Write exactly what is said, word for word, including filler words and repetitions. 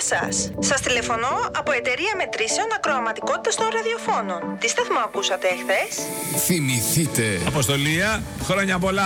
σας. Σας τηλεφωνώ από εταιρεία μετρήσεων ακροαματικότητας των ραδιοφώνων. Τι σταθμό ακούσατε εχθές? Θυμηθείτε. Αποστολία, χρόνια πολλά.